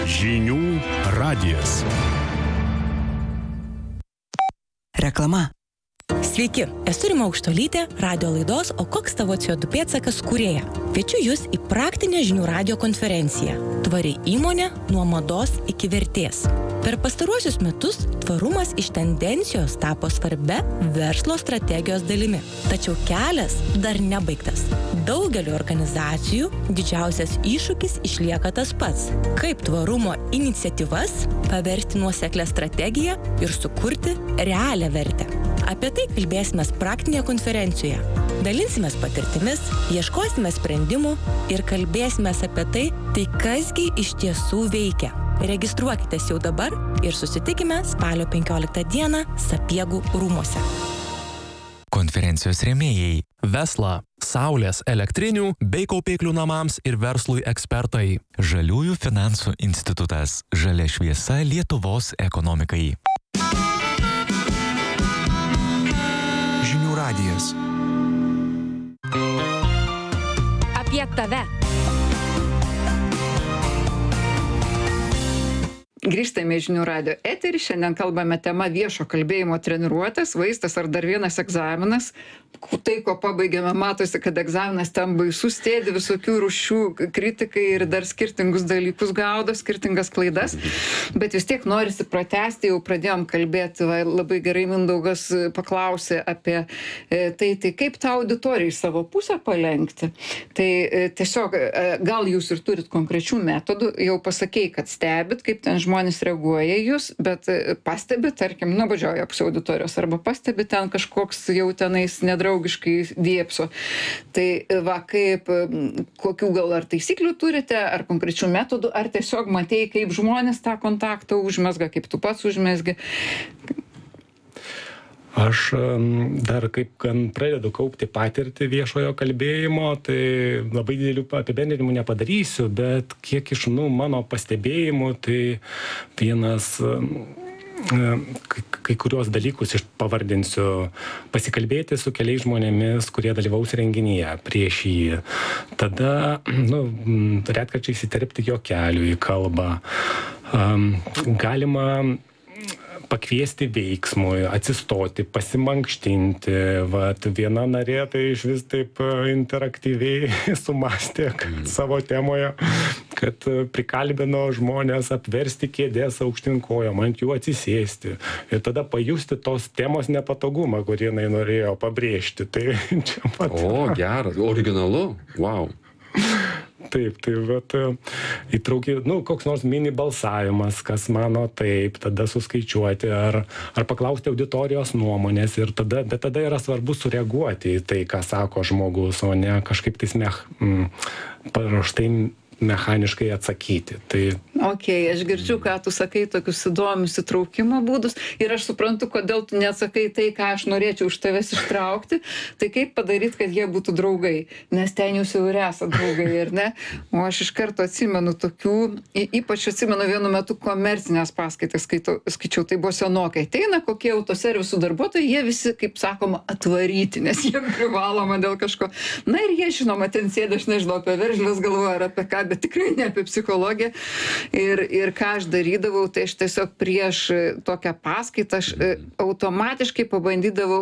Žinių radijas. Reklama. Sveiki, esu Rima Aukštuolytė, radio laidos O koks tavo CO2 pėdsakas kūrėja. Kviečiu Jūs į praktinę žinių radijo konferenciją Tvari įmonė nuo mados iki vertės. Per pastaruosius metus tvarumas iš tendencijos tapo svarbia verslo strategijos dalimi. Tačiau kelias dar nebaigtas. Daugeliu organizacijų didžiausias iššūkis išlieka tas pats. Kaip tvarumo iniciatyvas paversti nuoseklią strategiją ir sukurti realią vertę. Apie tai kalbėsime praktinėje konferencijoje. Dalinsimės patirtimis, ieškosime sprendimų ir kalbėsime apie tai kasgi iš tiesų veikia. Registruokitės jau dabar ir susitikime spalio 15 dieną Sapiegų rūmuose. Konferencijos rėmėjai Vesla, Saulės elektrinių bei kaupiklių namams ir verslui ekspertai. Žaliųjų finansų institutas. Žalia šviesa Lietuvos ekonomikai. Žinių radijas. Apie tave. Grįžtame į Žinių radijo eterį. Šiandien kalbame tema viešo kalbėjimo treniruotės, vaistas ar dar vienas egzaminas. Tai, ko pabaigėme, matosi, kad egzaminas ten baisus, sėdi visokių rūšių kritikai ir dar skirtingus dalykus gaudo, skirtingas klaidas. Bet vis tiek norisi pratęsti, jau pradėjom kalbėti, labai gerai Mindaugas paklausė apie tai kaip tą auditoriją į savo pusę palenkti. Tai tiesiog, gal jūs ir turit konkrečių metodų, jau pasakei, kad stebit, kaip ten žmonės reaguoja į jūs, bet pastebi, tarkim, nuobodžiauja pusė auditorijos, arba pastebi ten kažkoks jau tenais nedraugiškai diepso. Tai va, kokių gal ar taisyklių turite, ar konkrečių metodų, ar tiesiog matei, kaip žmonės tą kontaktą užmezga, kaip tu pats užmezgi. Aš dar kaip pradedu kaupti patirtį viešojo kalbėjimo, tai labai didelių apibendrinimų nepadarysiu, bet kiek iš mano pastebėjimų, tai vienas kai kurios dalykus pavardinsiu, pasikalbėti su keliais žmonėmis, kurie dalyvaus renginyje prieš jį. Tada, retkarčiais įterpti juokelių į kalbą. Galima pakviesti veiksmui, atsistoti, pasimankštinti. Viena narė tai iš vis taip interaktyviai sumastė savo temoje, kad prikalbino žmonės apversti kėdės aukštyn kojom, ant jų atsisėsti. Ir tada pajusti tos temos nepatogumą, kurį jinai norėjo pabrėžti. Tai čia pat. O, geras, originalu, wow. Taip, įtraukė, koks nors mini balsavimas, kas mano taip, tada suskaičiuoti ar paklausti auditorijos nuomonės bet tada yra svarbu sureaguoti į tai, ką sako žmogus, o ne kažkaip tais paruoštai mechaniškai atsakyti. Aš girdžiu, ką tu sakai, tokius įdomius įtraukimo būdus ir aš suprantu, kodėl tu neatsakai tai, ką aš norėčiau iš tavęs ištraukti, tai kaip padaryti, kad jie būtų draugai, nes ten jūs jau ir esate draugai, ir ne? O aš iš karto atsimenu tokių, ypač atsimenu vienu metu komercinės paskaitas skaičiau, tai buvo senokai. Ateina kokie autoservisų darbuotojai, jie visi, kaip sakoma, atvaryti, nes jie privaloma dėl kažko. Na ir jie, žinoma, ten sėdė, aš nežinau, apie veržles galvoju ar apie ką, bet tikrai ne apie psichologiją. Ir ką aš darydavau, tai aš tiesiog prieš tokią paskaitą aš automatiškai pabandydavau,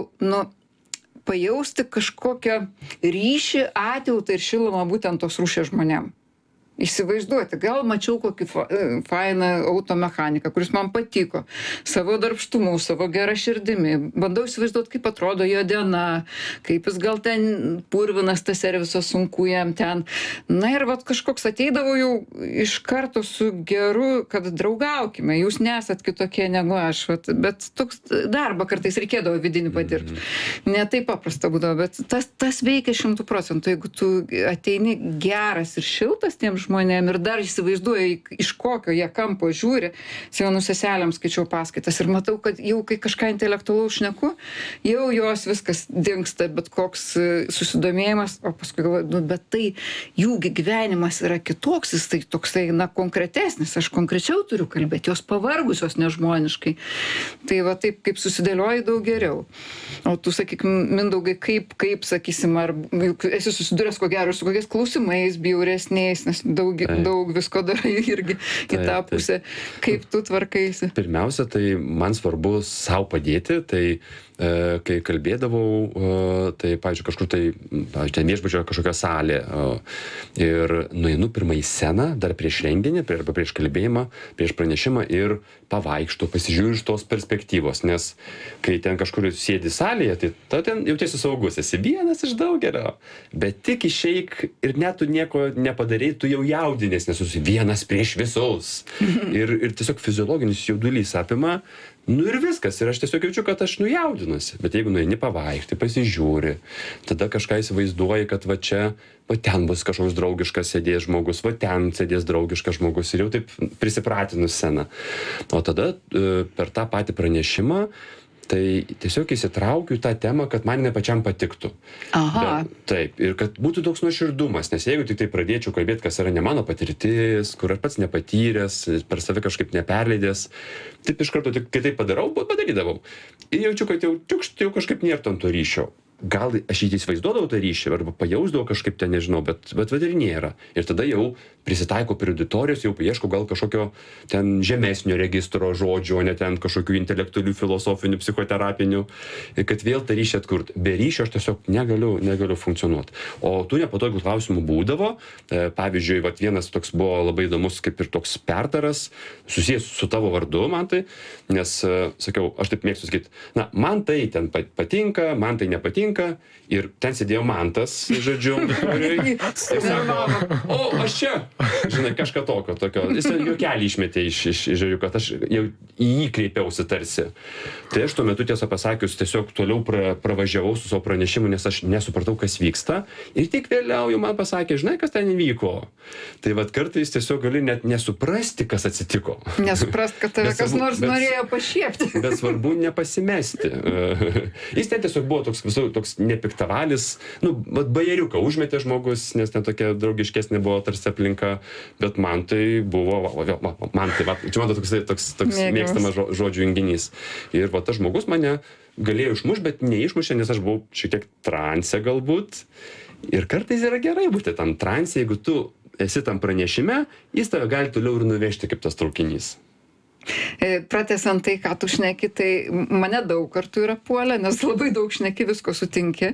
pajausti kažkokią ryšį, atjautą ir šilumą būtent tos rūšies žmonėm. Įsivaizduoti, gal mačiau kokį fainą automechaniką, kuris man patiko, savo darbštumu, savo gerą širdimi. Bandau įsivaizduoti, kaip atrodo jo diena, kaip jis gal ten purvinas tas servisas, sunku jam ten. Na ir kažkoks ateidavo jau iš karto su geru, kad draugaukime, jūs nesat kitokie negu aš. Bet toks darbą kartais reikėdavo vidinį patirti. Ne taip paprasta būdavo, bet tas veikia 100%. Jeigu tu ateini geras ir šiltas tiems žmonėm ir dar įsivaizduoju, iš kokio jie kampo žiūri. Senų seselėm skaičiau paskaitas ir matau, kad jau kai kažką intelektualaus šneku, jau jos viskas dingsta, bet koks susidomėjimas, o paskui galvoju, bet tai jųgi gyvenimas yra kitoks, jis tai toksai, konkretesnis, aš konkrečiau turiu kalbėti, jos pavargusios nežmoniškai. Tai taip, kaip susidėlioji, daug geriau. O tu sakyk, Mindaugai, kaip sakysim, ar esi susidūręs ko gero su kokiais klausimais bjauresniais, nes daug visko darai irgi į tą pusę. Kaip tu tvarkaisi? Pirmiausia, tai man svarbu sau padėti, tai kai kalbėdavau, tai, pavyzdžiui, kažkur tai, ten viešbučio kažkokia salė ir nueinu pirmą į sceną, dar prieš renginį, arba prieš kalbėjimą, prieš pranešimą ir pavaikštų, pasižiūriu iš tos perspektyvos, nes kai ten kažkur sėdi salėje, tai ten jautiesi saugus, esi vienas iš daugelio, bet tik išeik ir net tu nieko nepadarai, tu jau jaudinės, nes esi vienas prieš visus. Ir tiesiog fiziologinis jaudulys apima. Ir viskas, ir aš tiesiog jaučiu, kad aš nujaudinuosi, bet jeigu nueini pavaikšti, pasižiūri, tada kažką įsivaizduoji, kad va čia, va ten bus kažkoks draugiškas sėdės žmogus, va ten sėdės draugiškas žmogus ir jau taip prisipratinus sceną. O tada per tą patį pranešimą, tai tiesiog įsitraukiu tą temą, kad man ne pačiam patiktų. Aha. Taip, ir kad būtų toks nuoširdumas, nes jeigu tik tai pradėčiau kalbėti, kas yra ne mano patirtis, kur aš pats nepatyręs, per save kažkaip neperleidęs, taip iš karto, kai tai padarydavau. Ir jaučiu, kad jau kažkaip nėra to ryšio. Gal aš jį įsivaizduodavau tą ryšį, arba pajausdavau kažkaip ten, nežinau, bet ir nėra. Ir tada jau prisitaiko prie auditorijos, jau ieškau gal kažkokio ten žemesnio registro žodžių, o ne ten kažkokių intelektualių, filosofinių, psichoterapinių, kad vėl tą ryšį atkurti. Be ryšio aš tiesiog negaliu funkcionuoti. O tų nepatogių klausimų būdavo. Pavyzdžiui, vienas toks buvo labai įdomus, kaip ir toks pertaras, susijęs su tavo vardu, man tai, nes, sakiau, aš taip mėgstu sakyti, man tai ten patinka, man tai nepatinka. Ir ten sėdėjo Mantas, žodžiu, auditorijoje. Ir sako, o, aš čia, žinai, kažką tokio. Jis juokelį išmetė žiūriu, kad aš jau į jį kreipiausi tarsi. Tai aš tuo metu, tiesą pasakius, tiesiog toliau pravažiavau su savo pranešimu, nes aš nesupratau, kas vyksta. Ir tik vėliau jau man pasakė, žinai, kas ten įvyko. Tai kartais tiesiog gali net nesuprasti, kas atsitiko. Nesuprast, kad tave kas nors norėjo pašiepti. Bet svarbu nepasimesti. Jis ten tiesiog buvo toks nepiktavalis, bajeriuką užmetė žmogus, nes ten tokia draugiškesnė buvo tarsi aplinka, bet man tai buvo, čia man toks mėgstamas žodžių junginys. Ir tas žmogus mane galėjo išmušti, bet neišmušė, nes aš buvau šiek tiek transe galbūt. Ir kartais yra gerai būti tam transe, jeigu tu esi tam pranešime, jis tave gali toliau ir nuvežti kaip tas traukinys. Pratęsiant tai, ką tu šneki, tai mane daug kartų yra puolę, nes labai daug šneki, visko sutinki.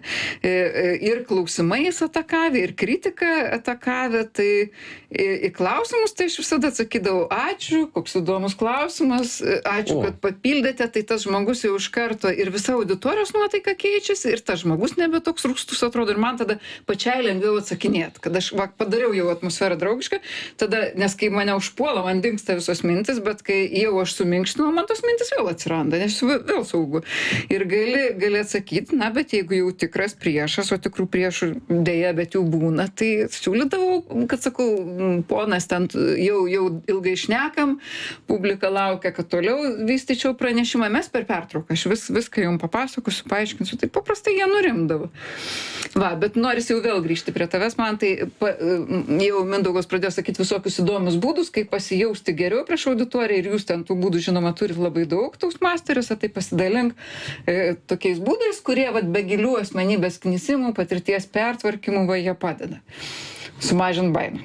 Ir klausimais atakavę, ir kritiką atakavę. Tai į klausimus tai aš visada atsakydavau, ačiū, koks įdomus klausimas, ačiū, kad papildėte, tai tas žmogus jau iš karto ir visa auditorijos nuotaika keičiasi, ir tas žmogus nebe toks rūstus atrodo, ir man tada pačiai lengviau atsakinėti, kad aš padariau jau atmosferą draugišką, tada, nes kai mane užpuola, man dingsta visos mintis, bet kai jau aš suminkštinu, man tos mintis vėl atsiranda, nes vėl saugu. Ir gali atsakyti, bet jeigu jau tikras priešas, o tikrų priešų dėja, bet jau būna, tai siūlydavau, kad sakau, ponas, ten jau ilgai šnekam, publika laukia, kad toliau vystyčiau pranešimą, mes per pertrauką, aš viską jums papasakosiu, paaiškinsiu, tai paprastai jie nurimdavo. Bet noris jau vėl grįžti prie tavęs, man tai jau Mindaugas pradėjo sakyti visokius įdomius būdus, kaip pasijausti geriau prieš auditoriją, ir jūs ten tų būdų, žinoma, turit labai daug Toastmasteriuose, tai pasidalink tokiais būdais, kurie be gilių asmenybės knisimų, patirties pertvarkymų, jie padeda sumažint baimę.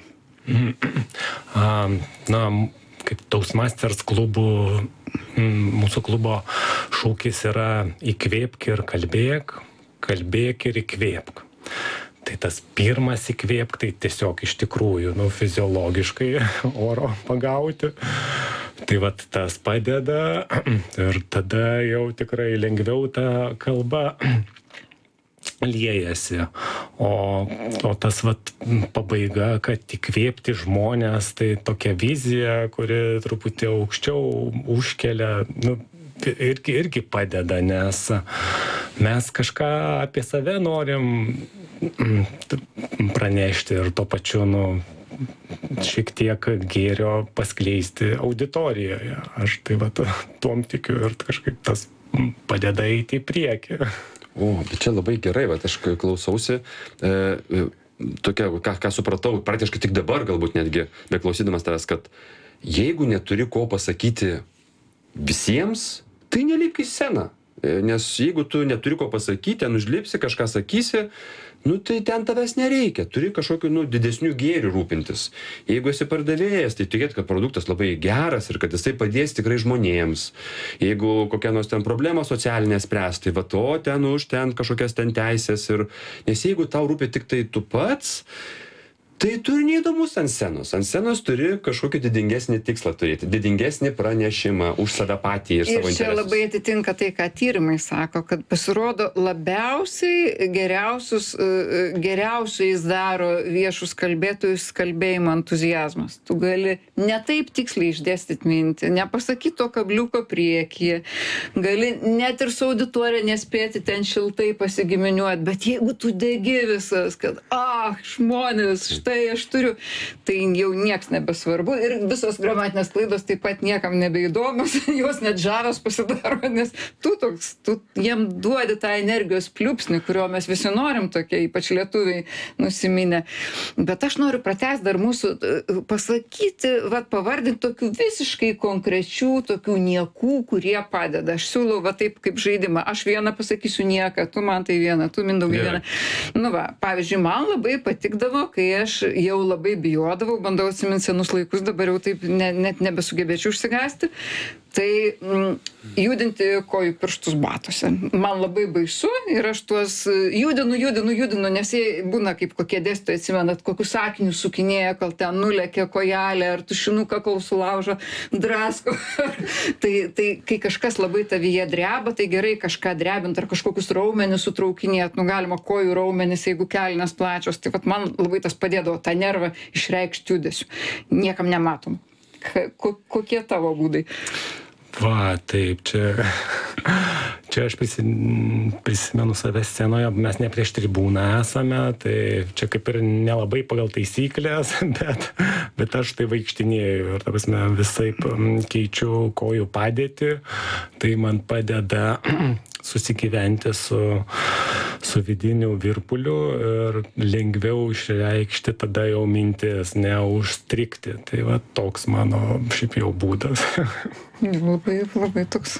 Kaip Toastmasters klubų, mūsų klubo šūkis yra įkvėpk ir kalbėk, kalbėk ir įkvėpk. Tai tas pirmas įkvėpk, tai tiesiog iš tikrųjų, fiziologiškai oro pagauti. Tai tas padeda ir tada jau tikrai lengviau ta kalba liejasi. O tas pabaiga, kad įkvėpti žmonės, tai tokia vizija, kuri truputį aukščiau užkelia, irgi padeda, nes mes kažką apie save norim pranešti ir tuo pačiu, šiek tiek gėrio paskleisti auditorijoje. Aš tai tuom tikiu ir kažkaip tas padeda eiti į priekį. Bet čia labai gerai, aš klausausi, ką supratau, praktiškai tik dabar galbūt netgi, beklausydamas tavęs, kad jeigu neturi ko pasakyti visiems, tai nelipk į sceną. Nes jeigu tu neturi ko pasakyti, ten užlipsi, kažką sakysi, tai ten tavęs nereikia. Turi kažkokiu, didesnių gėrių rūpintis. Jeigu esi pardavėjas, tai tikėt, kad produktas labai geras ir kad jisai padės tikrai žmonėms. Jeigu kokia nors ten problema socialinė spręsti, ten kažkokias ten teisės. Nes jeigu tau rūpi tik tai tu pats, tai tu ir neįdomus ant scenos. Ant scenos turi kažkokį didingesnį tikslą turėti, didingesnį pranešimą už save patį ir savo interesus. Ir čia labai atitinka tai, ką tyrimai sako, kad pasirodo labiausiai geriausiais daro viešus kalbėtojus kalbėjimo entuziazmas. Tu gali ne taip tiksliai išdėstyti mintį, nepasakyti to kabliuko priekyje, gali net ir su auditorija nespėti ten šiltai pasigiminiuoti, bet jeigu tu degi visas, kad žmonės, štai aš turiu, tai jau nieks nebesvarbu ir visos gramatinės klaidos taip pat niekam nebeįdomios, jos net žavios pasidaro, nes tu jiem duodi tą energijos pliūpsnį, kurio mes visi norim tokie, ypač lietuviai nusiminę. Bet aš noriu pratęsti dar mūsų pasakyti, pavardinti tokių visiškai konkrečių, tokių niekų, kurie padeda. Aš siūlau taip kaip žaidimą. Aš vieną pasakysiu nieką, tu man tai vieną, tu Mindaugai vieną. Pavyzdžiui, man labai patikdavo, kai aš jau labai bijodavau, bandau atsiminti senus laikus, dabar jau taip net nebesugebėčiau užsigąsti. Tai judinti kojų pirštus batuose. Man labai baisu ir aš tuos judinu, nes jie būna kaip kokie dėstytojai, atsimenat, kokius sakinius sukinėja, kol ten nulėkė kojelė, ar tušinuką kol sulaužo, drasko. Tai kai kažkas labai tavyje dreba, tai gerai kažką drebint ar kažkokius raumenis sutraukinėt, galima kojų raumenis, jeigu kelnes plačios. Tai man labai tas padėdavo tą nervą išreikšti judesiu. Niekam nematom. Kokie tavo būdai? Taip, čia aš prisimenu save scenoje, mes ne prieš tribūną esame, tai čia kaip ir nelabai pagal taisyklės, bet aš tai vaikštinėjau ir visaip keičiu kojų padėtį, tai man padeda susigyventi su vidiniu virpuliu ir lengviau išreikšti tada jau mintis, neužstrikti. Tai toks mano šiaip jau būdas. Labai, labai toks.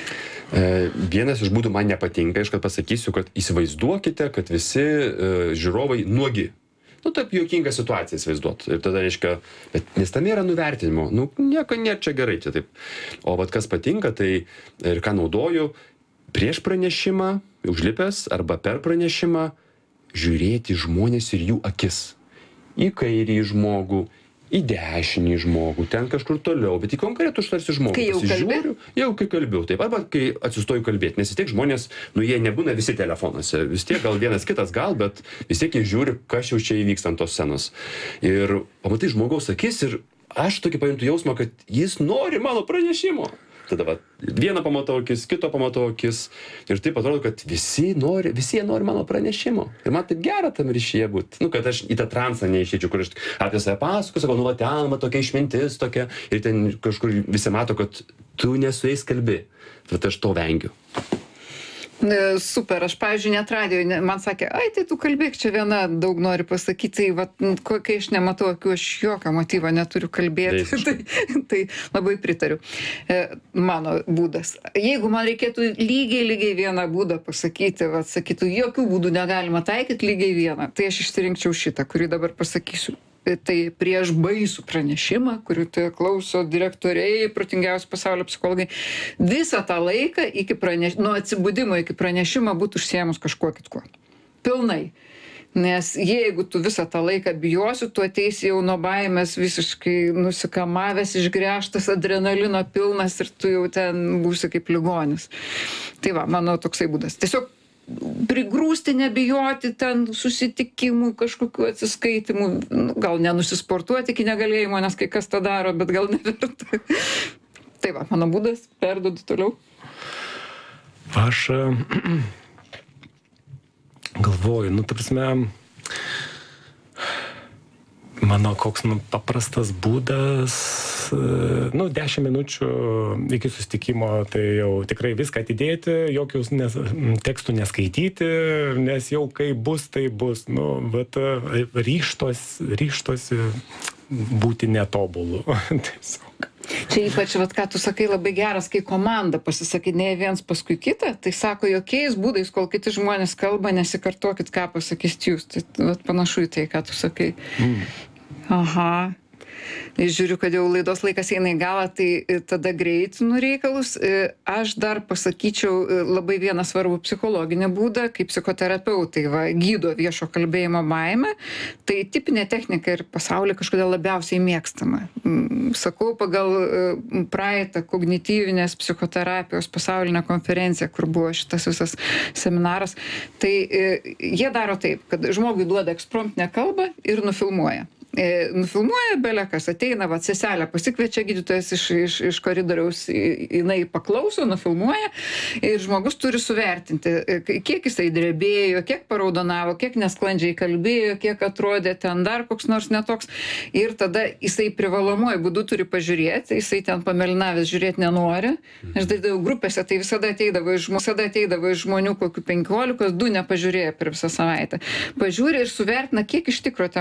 Vienas iš būdų man nepatinka, aš kad pasakysiu, kad įsivaizduokite, kad visi žiūrovai nuogi. Taip juokinga situacija įsivaizduot. Ir tada reiškia, nes tam yra nuvertinimo. Nieko nėra čia gerai. Čia taip. O kas patinka, tai ir ką naudoju, prieš pranešimą, užlipęs arba per pranešimą, žiūrėti žmonės ir jų akis. Į kairį žmogų, į dešinį žmogų, ten kažkur toliau, bet į konkretų tarsi žmogų. Kai jau kalbėjau? Jau kai kalbėjau, taip. Arba kai atsistoju kalbėti, nes vis tiek žmonės, jie nebūna visi telefonuose. Vis tiek gal vienas kitas bet vis tiek jie žiūri, kas jau čia įvyks ant tos scenos. Ir pamatai žmogaus akis ir aš tokį pajuntu jausmą, kad jis nori mano pranešimo. Tada vieną pamatau akis, kito pamatau akis ir taip atrodo, kad visi nori mano pranešimo. Ir man taip gera tam ryšyje būti. Kad aš į tą transą neišeičiau, kur aš apie save pasakoju, sakau, ten tokia išmintis tokia ir ten kažkur visi mato, kad tu nesu jais kalbi. Bet aš to vengiu. Super, aš, pavyzdžiui, net radijo, man sakė, tai tu kalbėk, čia viena daug nori pasakyti, tai kai aš nematau akių, aš jokio motyvo neturiu kalbėti, tai labai pritariu. Mano būdas. Jeigu man reikėtų lygiai vieną būdą pasakyti, sakytų, jokių būdų negalima taikyti lygiai vieną, tai aš išsirinkčiau šitą, kurį dabar pasakysiu. Tai prieš baisų pranešimą, kurių tai klauso direktoriai, protingiausi pasaulio psichologai, visą tą laiką nuo atsibudimo iki pranešimo būtų užsiėmus kažkuo kitkuo. Pilnai. Nes jeigu tu visą tą laiką bijosi, tu ateisi jau nuo baimės visiškai nusikamavęs, išgręžtas, adrenalino pilnas ir tu jau ten būsi kaip ligonis. Tai mano toksai būdas. Tiesiog prigrūsti, nebijoti ten susitikimų, kažkokių atsiskaitimų, gal nenusisportuoti iki negalėjimo, nes kai kas tą daro, bet gal neverta. Tai mano būdas, perduodu toliau. Aš galvoju, ta prasme, mano koks paprastas būdas, 10 minučių iki susitikimo, tai jau tikrai viską atidėti, jokius tekstų neskaityti, nes jau kai bus, tai bus. Ryžtosi būti netobulu. Tiesiog. Čia ypač, vat, ką tu sakai, labai geras, kai komanda pasisakinėja viens paskui kitą, tai sako, jokiais būdais, kol kiti žmonės kalba, nesikartokit, ką pasakysit jūs. Tai vat, panašu į tai, ką tu sakai. Aha. Žiūriu, kad jau laidos laikas eina į galą, tai tada greitinu reikalus. Aš dar pasakyčiau labai vieną svarbų psichologinį būdą, kaip psichoterapeutai gydo viešo kalbėjimo baimę. Tai tipinė technika ir pasaulyje kažkodėl labiausiai mėgstama. Sakau, pagal praeitą kognityvinės psichoterapijos pasaulinę konferenciją, kur buvo šitas visas seminaras, tai jie daro taip, kad žmogui duoda ekspromptinę kalbą ir nufilmuoja. Nufilmuoja belekas, ateina, seselę pasikviečia gydytojas iš koridoriaus, jinai paklauso, nufilmuoja ir žmogus turi suvertinti, kiek jisai drebėjo, kiek paraudonavo, kiek nesklandžiai kalbėjo, kiek atrodė ten dar koks nors netoks. Ir tada jisai privalomuoju būdu turi pažiūrėti, jisai ten pamelinavęs žiūrėti nenori. Aš darydavau grupėse, tai visada ateidavo iš žmonių kokių 15, 2 nepažiūrėjo per visą savaitę. Pažiūrė ir suvertina, kiek iš tikro ten